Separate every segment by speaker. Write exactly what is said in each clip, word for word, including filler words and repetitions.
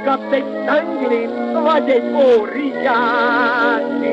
Speaker 1: kapsz egy tanglit, vagy egy óriási.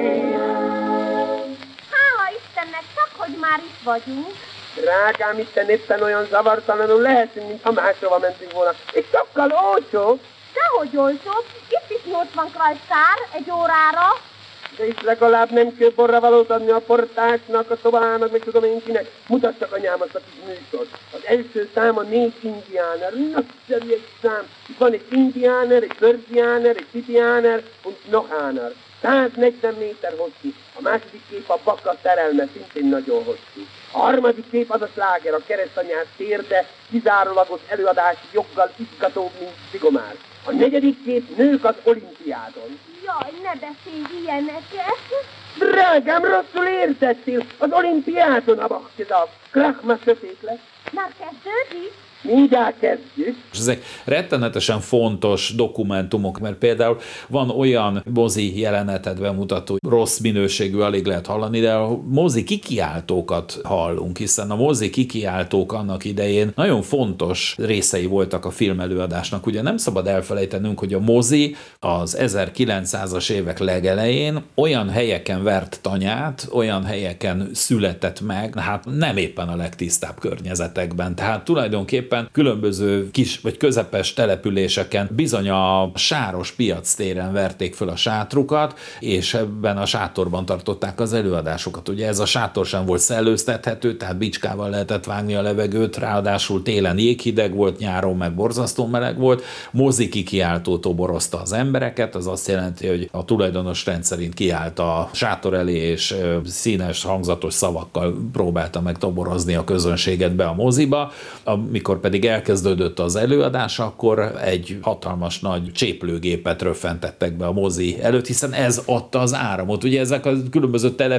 Speaker 2: Hála Istennek, csak hogy már itt vagyunk.
Speaker 1: Drágám, Isten éppen olyan zavartalanul lehetünk, mintha máshova mentünk volna. És sokkal olcsó.
Speaker 2: Dehogy olcsó, itt is nyolcvan krajszár egy órára.
Speaker 1: De is legalább nem kell borra valót adni a portásnak, a szobának, meg tudom én kinek. Mutasd csak anyám azt a kis műsort. Az első szám a négy indiáner. Nagyszerű egy szám. Itt van egy indiáner, egy persiáner, egy tipiáner, und noch einer. száznegyven méter hosszú. A második kép a baka szerelme, szintén nagyon hosszú. A harmadik kép az a sláger, a keresztanyás térde, kizárólagos előadási joggal izgatóbb, mint Szigomár. A negyedik kép nők az olimpiádon.
Speaker 2: Jaj, ne beszélj ilyeneket.
Speaker 1: Drágám, rosszul értettél. Az olimpiádon a bakcida. Krachma sötét lesz.
Speaker 2: Már kezdődik?
Speaker 1: Mindjárt kezdjük.
Speaker 3: És ezek rettenetesen fontos dokumentumok, mert például van olyan mozi jelenetet bemutató, rossz minőségű, alig lehet hallani, de a mozi kikiáltókat hallunk, hiszen a mozi kikiáltók annak idején nagyon fontos részei voltak a filmelőadásnak. Ugye nem szabad elfelejtenünk, hogy a mozi az ezerkilencszázas évek legelején olyan helyeken vert tanyát, olyan helyeken született meg, hát nem éppen a legtisztább környezetekben. Tehát tulajdonképpen különböző kis vagy közepes településeken bizony a sáros piac téren verték föl a sátrukat, és ebben a sátorban tartották az előadásokat. Ugye ez a sátor sem volt szellőztethető, tehát bicskával lehetett vágni a levegőt, ráadásul télen jéghideg volt, nyáron meg borzasztó meleg volt, mozi kikiáltó toborozta az embereket, az azt jelenti, hogy a tulajdonos rendszerint kiállt a sátor elé, és színes, hangzatos szavakkal próbálta meg toborozni a közönséget be a moziba. Amikor pedig elkezdődött az előadás, akkor egy hatalmas nagy cséplőgépet röffentettek be a mozi előtt, hiszen ez adta az áramot. Ugye ezek a különböző